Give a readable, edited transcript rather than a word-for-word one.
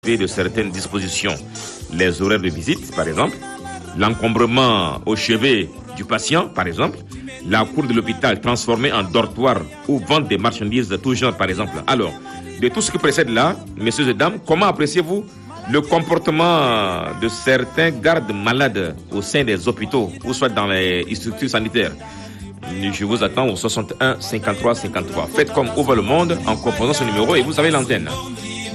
de certaines dispositions, les horaires de visite, par exemple, l'encombrement au chevet du patient, par exemple, la cour de l'hôpital transformée en dortoir ou vente des marchandises de tout genre, par exemple. Alors, de tout ce qui précède là, messieurs et dames, comment appréciez-vous le comportement de certains gardes malades au sein des hôpitaux ou soit dans les structures sanitaires? Je vous attends au 61 53 53. Faites comme Ouvre le Monde en composant ce numéro et vous avez l'antenne.